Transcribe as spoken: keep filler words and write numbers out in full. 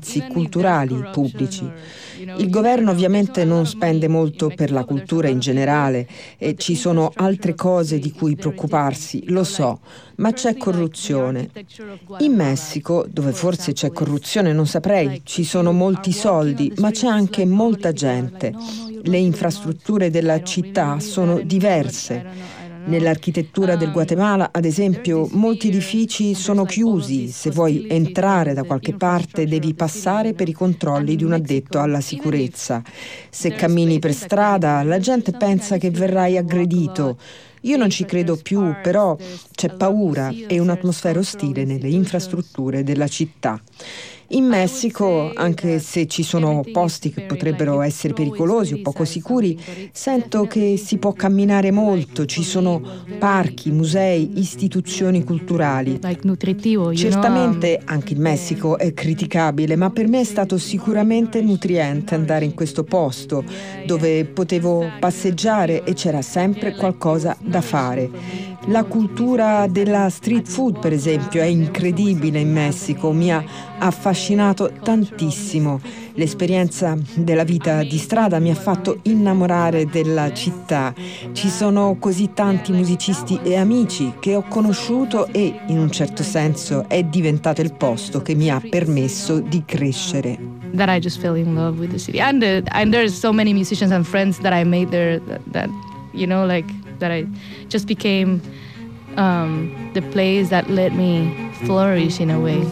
servizi culturali pubblici. Il governo ovviamente non spende molto per la cultura in generale e ci sono altre cose di cui preoccuparsi, lo so, ma c'è corruzione. In Messico, dove forse c'è corruzione, non saprei, ci sono molti soldi, ma c'è anche molta gente. Le infrastrutture della città sono diverse. Nell'architettura del Guatemala, ad esempio, molti edifici sono chiusi. Se vuoi entrare da qualche parte, devi passare per i controlli di un addetto alla sicurezza. Se cammini per strada, la gente pensa che verrai aggredito. Io non ci credo più, però c'è paura e un'atmosfera ostile nelle infrastrutture della città. In Messico, anche se ci sono posti che potrebbero essere pericolosi o poco sicuri, sento che si può camminare molto, ci sono parchi, musei, istituzioni culturali. Certamente anche il Messico è criticabile, ma per me è stato sicuramente nutriente andare in questo posto, dove potevo passeggiare e c'era sempre qualcosa da fare. La cultura della street food, per esempio, è incredibile in Messico, mi ha affascinato tantissimo. L'esperienza della vita di strada mi ha fatto innamorare della città. Ci sono così tanti musicisti e amici che ho conosciuto e, in un certo senso, è diventato il posto che mi ha permesso di crescere. That I just fell in love with the city. And, uh, and there's so many musicians and friends that I made there that, that you know, like, that I just became um, the place that let me flourish in a way.